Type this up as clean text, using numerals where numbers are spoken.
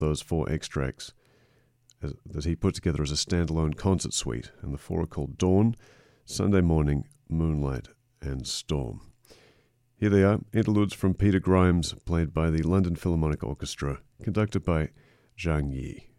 those 4 extracts that he put together as a standalone concert suite, and the 4 are called Dawn, Sunday Morning, Moonlight, and Storm. Here they are, interludes from Peter Grimes, played by the London Philharmonic Orchestra, conducted by Zhang Yi.